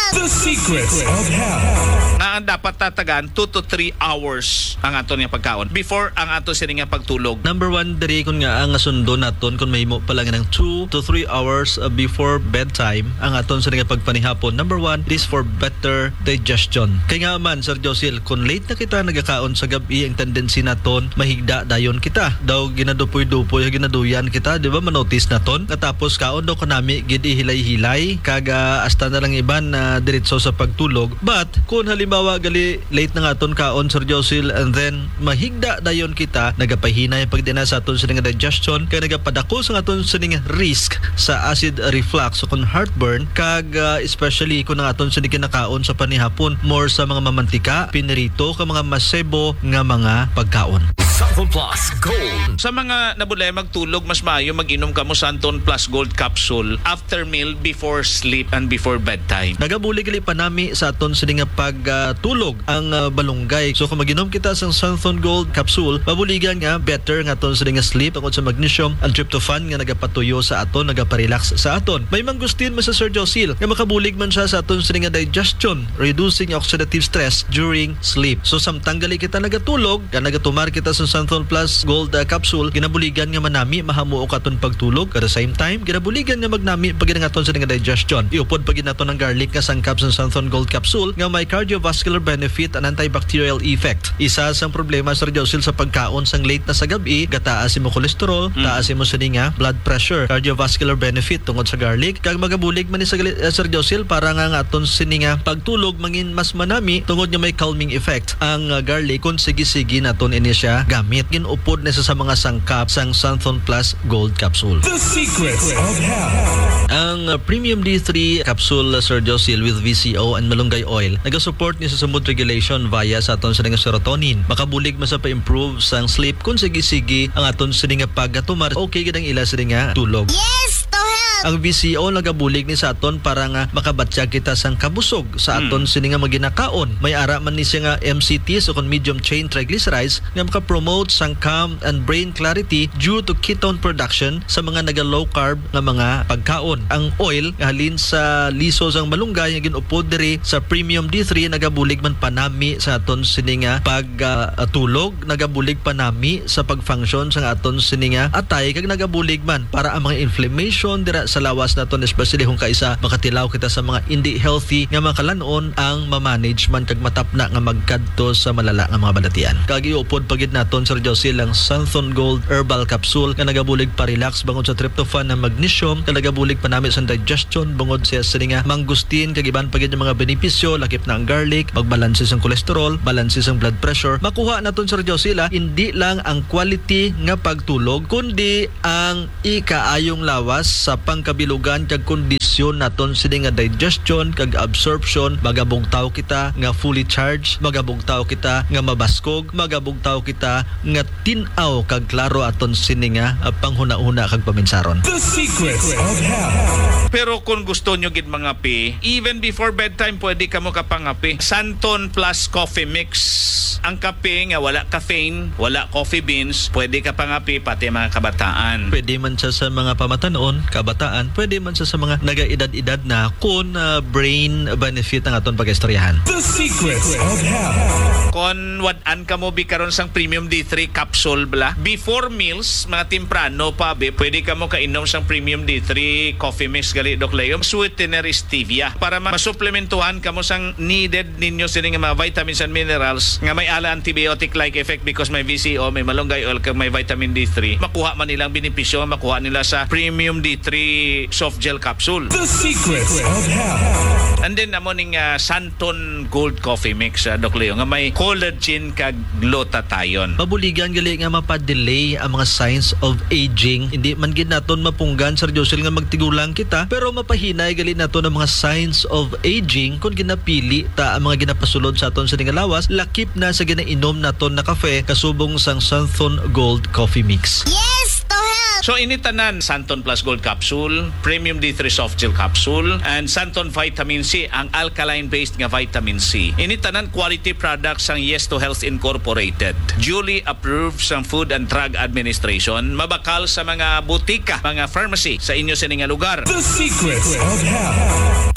The Secrets of Health. Nga ang dapat tatagan 2 to 3 hours ang ato niya pagkaon before ang ato sini nga pagtulog. Number one, diri kun nga ang sundo naton kung mahimo pa lang ng 2 to 3 hours before bedtime ang aton sa nga pagpanihapon. Number one, it is for better digestion. Kay nga man, Sir Josil, kung late na kita nagakaon sa gabi, ang tendency naton mahigda dayon kita. Daw ginadupoy-dupoy, ginaduyan kita, di ba? Manotice naton. Katapos kaon daw kanami gid hilay-hilay kaga hasta na lang iban na diretso sa pagtulog. But kung halimbawa gali late na nga aton kaon, Sir Josil, and then mahigda dayon kita, nagapahinay pagdina sa aton sa nga digestion, kaya nagapadako sa aton sa nga risk sa acid reflux o kung heartburn, kag especially kung ang aton sa kinakaon sa panihapon more sa mga mamantika, pinirito, ka mga masebo nga mga pagkaon. Santon Plus Gold. Sa mga nabulay magtulog, mas maayo mag-inom ka mo Santon Plus Gold capsule after meal, before sleep, and before bedtime. Nagabuli gali pa nami sa aton sa nga pagtulog ang balunggay. So kung mag-inom kita sa Santon Gold capsule, mabuligan nga better nga aton sa nga sleep tungod sa magnesium and tryptophan nga nagapatuyo sa aton, nagaparelax sa aton. May manggustin man sa Sir Josil nga makabulig man siya sa aton sa nga digestion, reducing oxidative stress during sleep. So samtang gali kita nagatulog, ka nagatumar kita sa Santon Plus Gold capsule, ginabuligan nga manami mahamuo ka aton pagtulog. At the same time, ginabuligan nga magnami pag aton sa nga digestion. Iupod pag naton ng garlic nga sangkap sa Santon Gold capsule nga may cardiovascular benefit and antibacterial effect. Isa sang problema, Sir Josil, sa pagkaon sang late na sa gabi, gataas mo cholesterol, taas mo sa nga blood pressure, cardiovascular benefit tungod sa garlic. Kag magabulig man ni sa Sir Josil para nga aton sini nga pagtulog mangin mas manami tungod nga may calming effect ang garlic kung sige-sige naton ini siya gamit. Ginupod na sa mga sangkap sang Santon Plus Gold capsule. The Secrets of Health. Ang Premium D3 capsule, Sir Josil, with VCO and malunggay oil, nagasupport niya sa mood regulation via sa aton sa nga serotonin. Makabulig man sa pa-improve sang sleep kung sige-sige ang aton sa nga pagkatumar. Okay gidang ila sa nga tulog. Yes, to help. Ang VCO nagabulig ni sa aton para nga makabatsya kita sang kabusog sa aton sini nga maginakaon. May ara man ni siya nga MCT, so kon medium chain triglycerides, nga makapromote sang calm and brain clarity due to ketone production sa mga naga low carb nga mga pagkaon. Ang oil nga halin sa liso sang malunggay nga ginupod diri sa Premium D3, nagabulig man panami sa aton sini nga pagtulog, nagabulig panami sa pagfunction sa aton sini nga atay, kag nagabulig man para ang mga inflammation dira sa lawas naton, especially kung kaisa makatilaw kita sa mga hindi healthy nga makalanon ang ma-manage man kag matapna nga magkadto sa malala nga mga balatian. Kag iupod pagid naton, Sir Josil, ang Santon Gold Herbal Capsule nga nagabulig pa-relax bangod sa tryptophan ng magnesium, nga nagabulig pa namin sa digestion bangod sa nga manggustin, kag iban pagid yung mga benepisyo, lakip na ang garlic, magbalanse ang cholesterol, balanse ang blood pressure. Makuha naton, Sir Josil, hindi lang ang quality nga pagtulog kundi ang ikaayong lawas sa pangkabilugan kag kondisyon naton sini nga digestion kag absorption. Magabugtaw kita nga fully charged, magabugtaw kita nga mabaskog, magabugtaw kita nga tin-aw kag klaro aton sini nga panghuna-una kag paminsaron. The Secrets of Health. Pero kung gusto nyo gid mangapi, even before bedtime, pwede ka mo kapangapi. Santon Plus Coffee Mix. Ang kape nga wala caffeine, wala coffee beans, pwede ka pangapi pati mga kabataan. Pwede man siya sa mga pamatanon, kabataan, pwede man siya sa mga nagaedad-edad na kung brain benefit ang aton pag-istoryahan. The Secrets of Health. Kung wadan ka mo bikaron sang Premium D3 capsule bla, before meals, mga timprano pa be, pwede ka mo kainom sang Premium D3 coffee mix gali Doc Leo, sweetener stevia para masuplementuhan ka mo sang needed ninyo sini nga mga vitamins and minerals nga may ala antibiotic like effect because may VCO, may malunggay oil, kag may vitamin D3. Makuha man nilang benepisyo, makuha nila sa Premium D3 soft gel capsule. The Secrets of Health. And then amo ning Santon Gold Coffee Mix, Doc Leo, nga may collagen kag glutathione. Mabuligan gali nga mapadelay ang mga signs of aging. Hindi man gid naton mapunggan, Sir Josil, nga magtigulang kita, pero mapahinay gali naton ang mga signs of aging kung ginapili ta ang mga ginapasulod sa aton sa lawas, lakip na sa ginainom naton na kafe kasubong sang Santon Gold Coffee Mix. Yes, to help. So initanan Santon Plus Gold Capsule, Premium D3 Soft Gel Capsule, and Santon Vitamin C, ang alkaline-based nga vitamin C. Initanan quality products ang Yes to Health Incorporated. Duly approved sa Food and Drug Administration. Mabakal sa mga butika, mga pharmacy sa inyo sa nga lugar. The Secrets of Health.